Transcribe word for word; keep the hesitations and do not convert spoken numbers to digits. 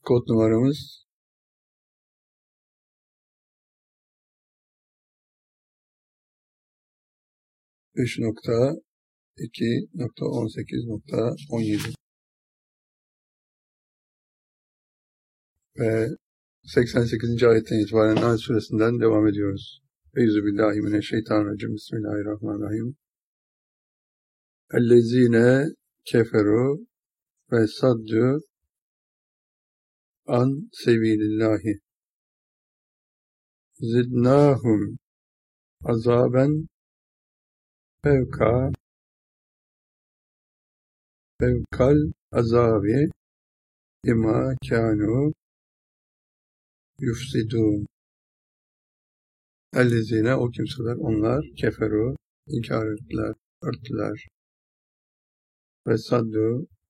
Kod numaramız üç nokta iki nokta on sekiz nokta on yedi ve seksen sekizinci ayetten itibaren Nahl suresinden devam ediyoruz. Euzubillahimineşşeytanirracim. Bismillahirrahmanirrahim. Ellezine keferu ve saddu an sebilillahi zidnahum azaben fevka fevkal azabi bima kanu yufsidun. Ellezine, o kimseler, onlar keferu, inkar ettiler, örttüler ve saddu,